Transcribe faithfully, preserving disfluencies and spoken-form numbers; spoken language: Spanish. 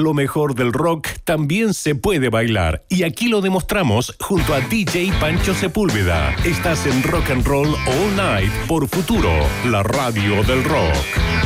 Lo mejor del rock también se puede bailar y aquí lo demostramos junto a D J Pancho Sepúlveda. Estás en Rock and Roll All Night por Futuro, la radio del rock.